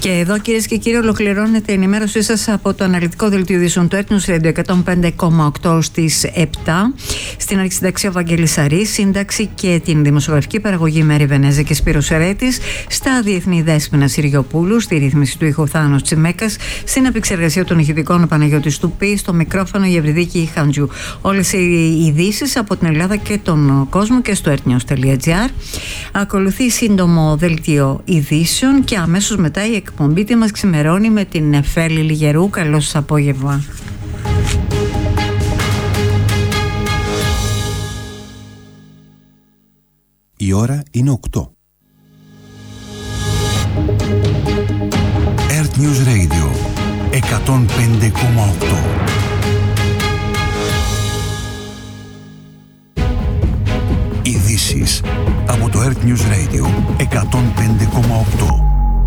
Και εδώ, κυρίες και κύριοι, ολοκληρώνεται η ενημέρωσή σας από το αναλυτικό δελτίο ειδήσεων του Earth News Radio 105,8 στις 7. Στην αρχισυνταξία Βαγγέλης Σαρής, σύνταξη και την δημοσιογραφική παραγωγή Μέρη Βενέζα και Σπύρος Ερέτης. Στα διεθνή Δέσποινα Συριοπούλου, στη ρύθμιση του ήχου Θάνος Τσιμέκας. Στην επεξεργασία των ηχητικών Παναγιώτης Τουπή. Στο μικρόφωνο η Ευρυδίκη Χαντζού. Όλες οι ειδήσεις από την Ελλάδα και τον κόσμο και στο earthnews.gr. Ακολουθεί σύντομο δελτίο ειδήσεων και αμέσως μετά η εκπομπή τι μας ξημερώνει με την Νεφέλη Λιγερού. Καλό σας απόγευμα. Η ώρα είναι 8. Earth News Radio 105,8. Ειδήσεις από το Earth News Radio 105,8.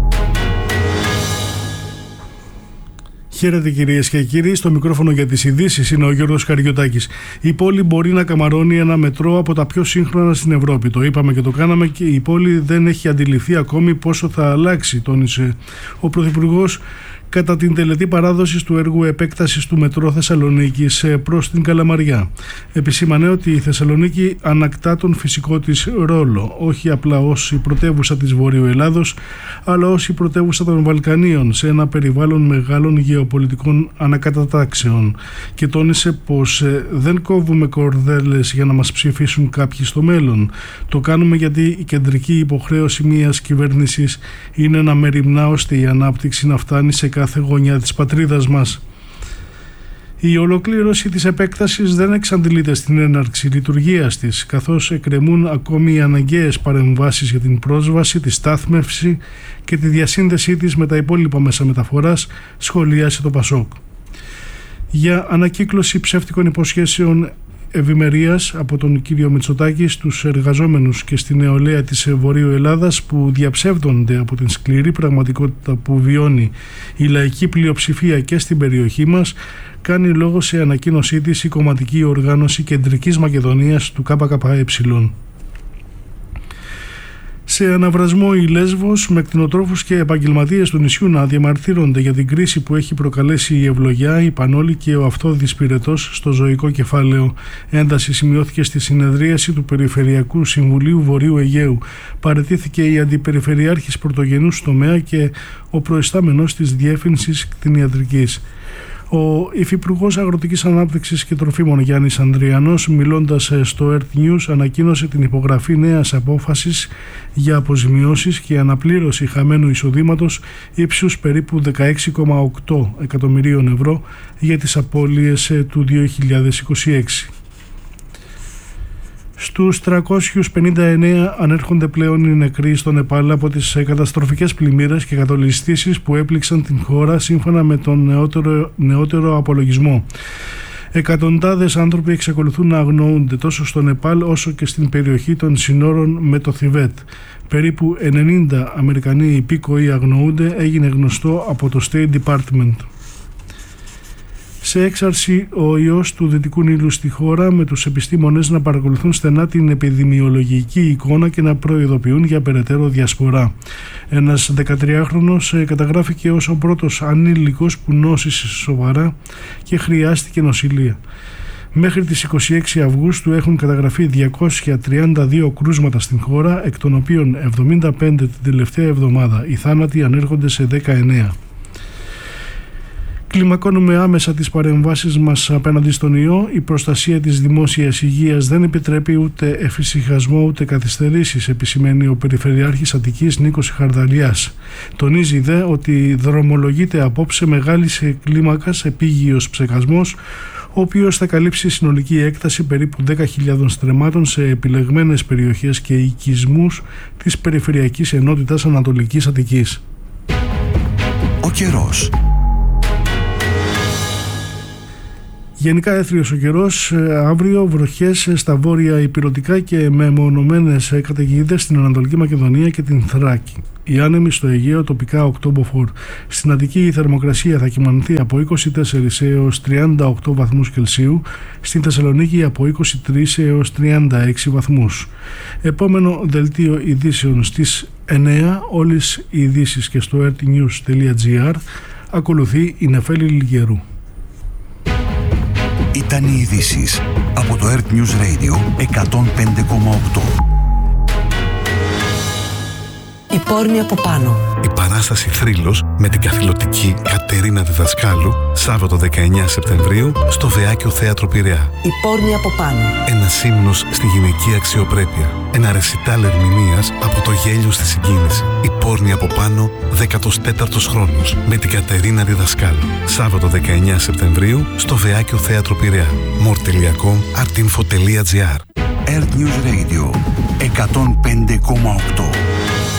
Χαίρετε κυρίες και κύριοι, στο μικρόφωνο για τις ειδήσεις είναι ο Γιώργος Καριωτάκης. Η πόλη μπορεί να καμαρώνει ένα μετρό από τα πιο σύγχρονα στην Ευρώπη. Το είπαμε και το κάναμε και η πόλη δεν έχει αντιληφθεί ακόμη πόσο θα αλλάξει, τόνισε ο Πρωθυπουργός κατά την τελετή παράδοσης του έργου επέκτασης του μετρό Θεσσαλονίκης προς την Καλαμαριά. Επισήμανε ότι η Θεσσαλονίκη ανακτά τον φυσικό της ρόλο, όχι απλά ως η πρωτεύουσα της Βορείου Ελλάδος, αλλά ως η πρωτεύουσα των Βαλκανίων, σε ένα περιβάλλον μεγάλων γεωπολιτικών ανακατατάξεων. Και τόνισε πως δεν κόβουμε κορδέλες για να μας ψηφίσουν κάποιοι στο μέλλον. Το κάνουμε γιατί η κεντρική υποχρέωση μιας κυβέρνησης είναι να μεριμνά ώστε η ανάπτυξη να φτάνει σε κάθε γωνιά της πατρίδας μας. Η ολοκλήρωση της επέκτασης δεν εξαντλείται στην έναρξη λειτουργίας της, καθώς εκκρεμούν ακόμη οι αναγκαίες παρεμβάσεις για την πρόσβαση, τη στάθμευση και τη διασύνδεσή της με τα υπόλοιπα μέσα μεταφοράς, σχολίασε το Πασόκ. Για ανακύκλωση ψεύτικων υποσχέσεων ευημερίας από τον κύριο Μητσοτάκη στους εργαζόμενους και στη νεολαία της Βορείου Ελλάδας που διαψεύδονται από την σκληρή πραγματικότητα που βιώνει η λαϊκή πλειοψηφία και στην περιοχή μας, κάνει λόγο σε ανακοίνωσή της η κομματική οργάνωση Κεντρικής Μακεδονίας του ΚΚΕ. Σε αναβρασμό η Λέσβος, με κτηνοτρόφους και επαγγελματίες του νησιού να διαμαρτύρονται για την κρίση που έχει προκαλέσει η ευλογιά, η πανόλη και ο αυτόδης πυρετός στο ζωικό κεφάλαιο. Ένταση σημειώθηκε στη συνεδρίαση του Περιφερειακού Συμβουλίου Βορείου Αιγαίου. Παραιτήθηκε η Αντιπεριφερειάρχης Πρωτογενούς τομέα και ο προϊστάμενος της Διεύθυνσης Κτηνιατρικής. Ο Υφυπουργός Αγροτικής Ανάπτυξης και Τροφίμων Γιάννης Ανδριανός, μιλώντας στο Earth News, ανακοίνωσε την υπογραφή νέας απόφασης για αποζημιώσεις και αναπλήρωση χαμένου εισοδήματος ύψους περίπου 16,8 εκατομμυρίων ευρώ για τις απώλειες του 2026. Στους 359 ανέρχονται πλέον οι νεκροί στο Νεπάλ από τις καταστροφικές πλημμύρες και κατολιστήσεις που έπληξαν την χώρα, σύμφωνα με τον νεότερο απολογισμό. Εκατοντάδες άνθρωποι εξακολουθούν να αγνοούνται τόσο στο Νεπάλ όσο και στην περιοχή των συνόρων με το Θιβέτ. Περίπου 90 Αμερικανοί υπήκοοι αγνοούνται, έγινε γνωστό από το State Department. Σε έξαρση ο ιός του Δυτικού Νείλου στη χώρα, με τους επιστήμονες να παρακολουθούν στενά την επιδημιολογική εικόνα και να προειδοποιούν για περαιτέρω διασπορά. Ένας 13χρονος καταγράφηκε ως ο πρώτος ανήλικος που νόσησε σοβαρά και χρειάστηκε νοσηλεία. Μέχρι τις 26 Αυγούστου έχουν καταγραφεί 232 κρούσματα στην χώρα, εκ των οποίων 75 την τελευταία εβδομάδα. Οι θάνατοι ανέρχονται σε 19. Κλιμακώνουμε άμεσα τις παρεμβάσεις μας απέναντι στον ιό. Η προστασία της δημόσιας υγείας δεν επιτρέπει ούτε εφησυχασμό ούτε καθυστερήσεις, επισημαίνει ο Περιφερειάρχης Αττικής Νίκος Χαρδαλιάς. Τονίζει δε ότι δρομολογείται απόψε μεγάλης κλίμακας επίγειος ψεκασμός, ο οποίος θα καλύψει συνολική έκταση περίπου 10.000 στρεμμάτων σε επιλεγμένες περιοχές και οικισμούς της Περιφερειακής Ενότητας Ανατολικής Αττικής. Ο καιρός. Γενικά έθριος ο καιρός, αύριο βροχές στα βόρεια ηπειρωτικά και με μονομένες καταιγίδες στην Ανατολική Μακεδονία και την Θράκη. Οι άνεμοι στο Αιγαίο τοπικά 8 μποφόρ. Στην Αττική η θερμοκρασία θα κυμανθεί από 24 έως 38 βαθμούς Κελσίου, στην Θεσσαλονίκη από 23 έως 36 βαθμούς. Επόμενο δελτίο ειδήσεων στις 9, όλες οι ειδήσεις και στο rtnews.gr. Ακολουθεί η Νεφέλη Λιγερού. Ήταν οι ειδήσεις από το Earth News Radio 105,8. Η πόρνη από πάνω. Η παράσταση Θρύλος με την καθηλωτική Κατερίνα Διδασκάλου, Σάββατο 19 Σεπτεμβρίου στο Βεάκιο Θέατρο Πειραιά. Η πόρνη από πάνω. Ένας ύμνος στη γυναική αξιοπρέπεια. Ένα ρεσιτάλ ερμηνείας από το γέλιο στη συγκίνηση. Η πόρνη από πάνω, 14ος χρόνος με την Κατερίνα Διδασκάλου. Σάββατο 19 Σεπτεμβρίου στο Βεάκιο Θέατρο Πειραιά. More.com, artinfo.gr. Earth News Radio 105,8.